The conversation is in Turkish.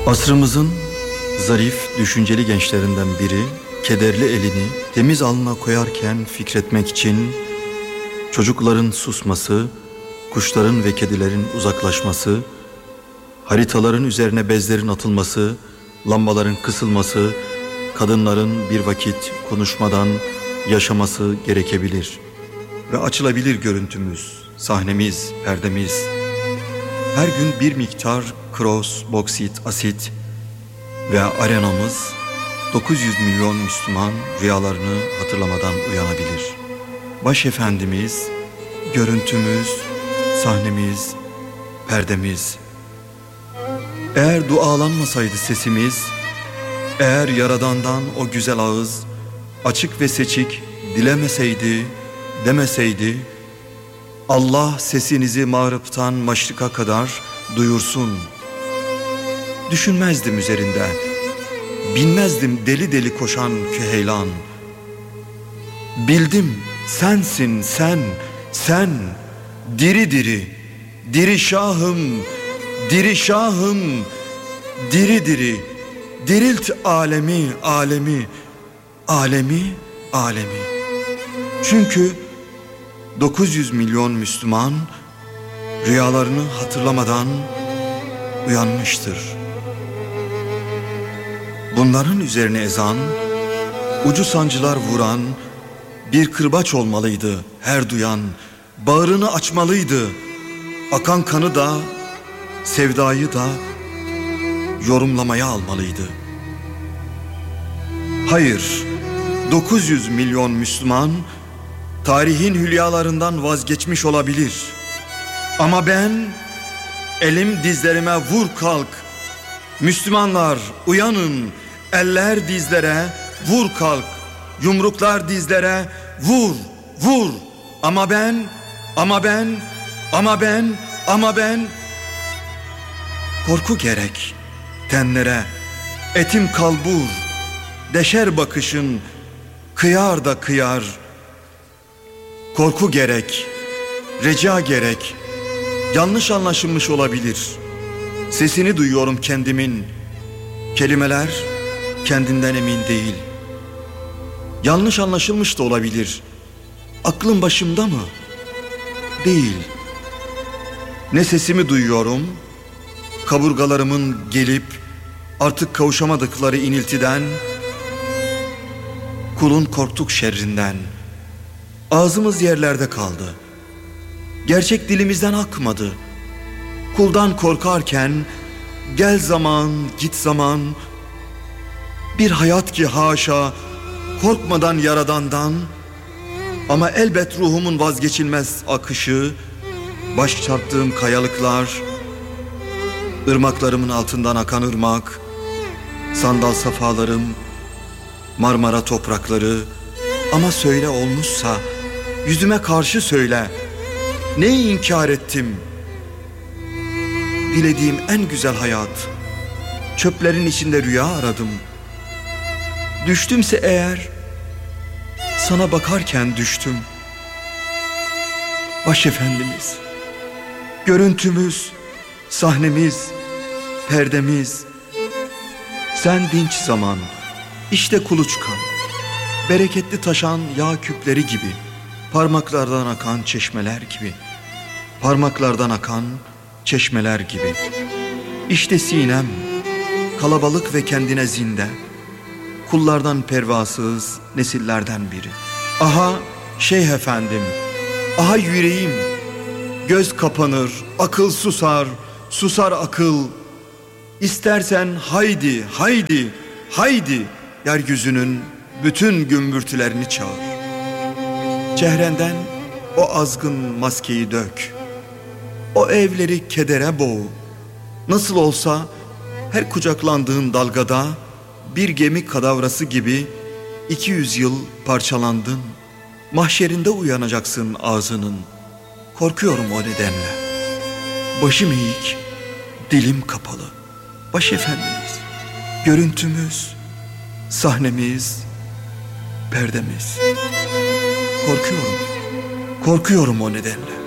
Asrımızın zarif, düşünceli gençlerinden biri kederli elini temiz alnına koyarken fikretmek için çocukların susması, kuşların ve kedilerin uzaklaşması, haritaların üzerine bezlerin atılması, lambaların kısılması, kadınların bir vakit konuşmadan yaşaması gerekebilir. Ve açılabilir görüntümüz, sahnemiz, perdemiz. Her gün bir miktar kros, boksit, asit ve arenamız 900 milyon Müslüman rüyalarını hatırlamadan uyanabilir. Başefendimiz, görüntümüz, sahnemiz, perdemiz. Eğer dualanmasaydı sesimiz, eğer Yaradan'dan o güzel ağız açık ve seçik dilemeseydi, demeseydi, Allah sesinizi mağrıptan maşrika kadar duyursun. Düşünmezdim üzerinde, binmezdim deli deli koşan küheylan. Bildim sensin sen, diri diri, diri şahım, diri şahım, diri diri, dirilt alemi, alemi. Çünkü 900 milyon Müslüman rüyalarını hatırlamadan uyanmıştır. Bunların üzerine ezan, ucu sancılar vuran bir kırbaç olmalıydı her duyan. Bağrını açmalıydı, akan kanı da, sevdayı da yorumlamaya almalıydı. Hayır, 900 milyon Müslüman tarihin hülyalarından vazgeçmiş olabilir. Ama ben, elim dizlerime vur kalk. Müslümanlar uyanın, eller dizlere vur kalk. Yumruklar dizlere vur. Ama ben. Korku gerek tenlere, etim kalbur. Deşer bakışın, kıyar da kıyar. Korku gerek, reca gerek. Yanlış anlaşılmış olabilir. Sesini duyuyorum kendimin. Kelimeler kendinden emin değil. Yanlış anlaşılmış da olabilir. Aklım başımda mı? Değil. Ne sesimi duyuyorum, kaburgalarımın gelip artık kavuşamadıkları iniltiden, kulun korktuk şerrinden. Ağzımız yerlerde kaldı. Gerçek dilimizden akmadı. Kuldan korkarken gel zaman, git zaman. Bir hayat ki haşa korkmadan Yaradan'dan. Ama elbet ruhumun vazgeçilmez akışı, baş çarptığım kayalıklar, ırmaklarımın altından akan ırmak, sandal safalarım, Marmara toprakları. Ama söyle olmuşsa yüzüme karşı söyle, neyi inkar ettim? Dilediğim en güzel hayat, çöplerin içinde rüya aradım. Düştümse eğer, sana bakarken düştüm. Başefendimiz, görüntümüz, sahnemiz, perdemiz. Sen dinç zaman, işte kuluçkan, bereketli taşan yağ küpleri gibi, parmaklardan akan çeşmeler gibi, parmaklardan akan çeşmeler gibi. İşte sinem, kalabalık ve kendine zinde, kullardan pervasız nesillerden biri. Aha Şeyh Efendim, aha yüreğim, göz kapanır, akıl susar, susar akıl. İstersen haydi, yeryüzünün bütün gümbürtülerini çağır. Çehrenden o azgın maskeyi dök. O evleri kedere boğ. Nasıl olsa her kucaklandığın dalgada bir gemi kadavrası gibi 200 yıl parçalandın. Mahşerinde uyanacaksın ağzının. Korkuyorum o nedenle. Başım eğik, dilim kapalı. Başefendimiz, görüntümüz, sahnemiz, perdemiz. Korkuyorum o nedenle.